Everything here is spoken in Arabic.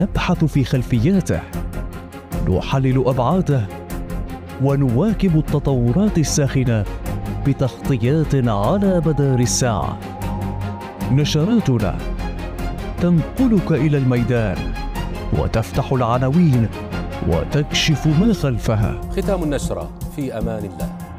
نبحث في خلفياته، نحلل أبعاده، ونواكب التطورات الساخنة بتغطيات على مدار الساعة. نشراتنا تنقلك إلى الميدان وتفتح العناوين وتكشف ما خلفها. ختام النشرة، في أمان الله.